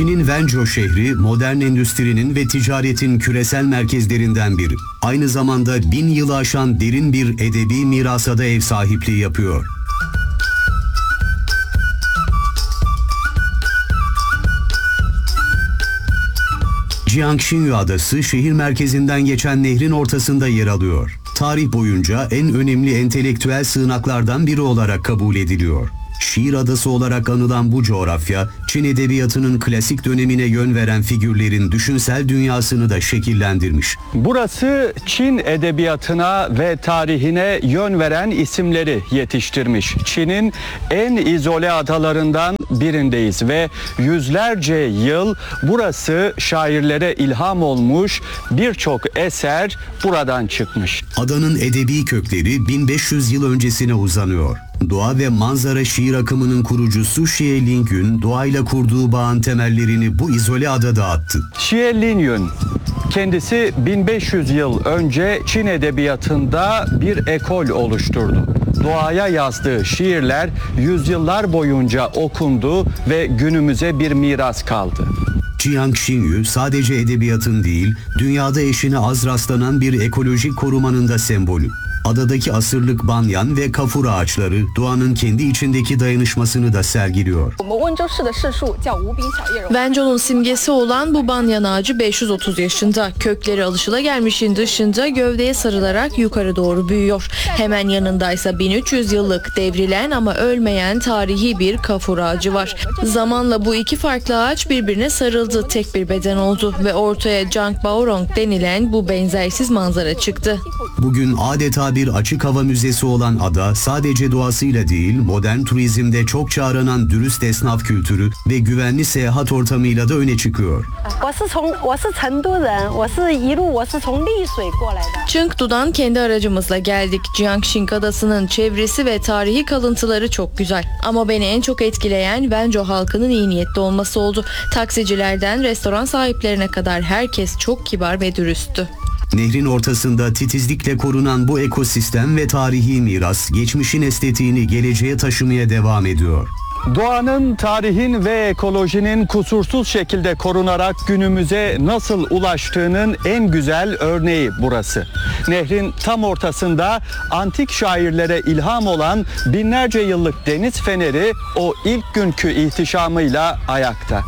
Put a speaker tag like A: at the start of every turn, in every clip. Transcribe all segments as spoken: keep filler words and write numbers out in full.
A: Çin'in Wenzhou şehri modern endüstrinin ve ticaretin küresel merkezlerinden biri. Aynı zamanda bin yılı aşan derin bir edebi mirasa da ev sahipliği yapıyor. Jiangxinyu Adası şehir merkezinden geçen nehrin ortasında yer alıyor. Tarih boyunca en önemli entelektüel sığınaklardan biri olarak kabul ediliyor. Şiir adası olarak anılan bu coğrafya, Çin edebiyatının klasik dönemine yön veren figürlerin düşünsel dünyasını da şekillendirmiş.
B: Burası Çin edebiyatına ve tarihine yön veren isimleri yetiştirmiş. Çin'in en izole adalarından birindeyiz ve yüzlerce yıl burası şairlere ilham olmuş, birçok eser buradan çıkmış.
A: Adanın edebi kökleri bin beş yüz yıl öncesine uzanıyor. Doğa ve manzara şiir akımının kurucusu Xie Lingyun, doğayla kurduğu bağın temellerini bu izole adada attı.
B: Xie Lingyun, kendisi bin beş yüz yıl önce Çin edebiyatında bir ekol oluşturdu. Doğaya yazdığı şiirler yüzyıllar boyunca okundu ve günümüze bir miras kaldı.
A: Jiangxinyu sadece edebiyatın değil, dünyada eşine az rastlanan bir ekolojik korumanın da sembolü. Adadaki asırlık banyan ve kafur ağaçları doğanın kendi içindeki dayanışmasını da sergiliyor.
C: Wenzhou'nun simgesi olan bu banyan ağacı beş yüz otuz yaşında. Kökleri alışılagelmişin dışında gövdeye sarılarak yukarı doğru büyüyor. Hemen yanındaysa bin üç yüz yıllık devrilen ama ölmeyen tarihi bir kafur ağacı var. Zamanla bu iki farklı ağaç birbirine sarıldı, tek bir beden oldu ve ortaya Zhangbaorong denilen bu benzersiz manzara çıktı.
A: Bugün adeta bir açık hava müzesi olan ada sadece doğasıyla değil, modern turizmde çokça aranan dürüst esnaf kültürü ve güvenli seyahat ortamıyla da öne çıkıyor.
C: Chengdu'dan kendi aracımızla geldik. Jiangxing Adası'nın çevresi ve tarihi kalıntıları çok güzel. Ama beni en çok etkileyen Wenzhou halkının iyi niyetli olması oldu. Taksicilerden restoran sahiplerine kadar herkes çok kibar ve dürüsttü.
A: Nehrin ortasında titizlikle korunan bu ekosistem ve tarihi miras, geçmişin estetiğini geleceğe taşımaya devam ediyor.
B: Doğanın, tarihin ve ekolojinin kusursuz şekilde korunarak günümüze nasıl ulaştığının en güzel örneği burası. Nehrin tam ortasında antik şairlere ilham olan binlerce yıllık deniz feneri o ilk günkü ihtişamıyla ayakta.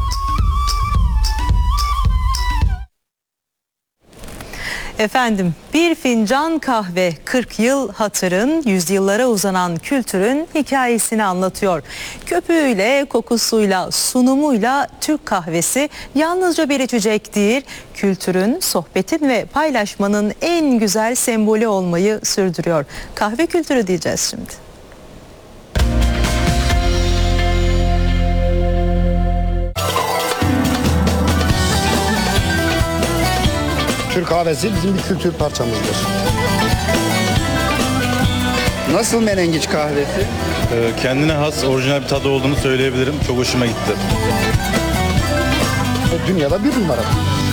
D: Efendim, bir fincan kahve kırk yıl hatırın, yüzyıllara uzanan kültürün hikayesini anlatıyor. Köpüğüyle, kokusuyla, sunumuyla Türk kahvesi yalnızca bir içecek değil, kültürün, sohbetin ve paylaşmanın en güzel sembolü olmayı sürdürüyor. Kahve kültürü diyeceğiz şimdi.
E: Türk kahvesi bizim bir kültür parçamızdır. Nasıl menengiç kahvesi?
F: Ee, kendine has orijinal bir tadı olduğunu söyleyebilirim. Çok hoşuma gitti.
E: Dünyada bir numara.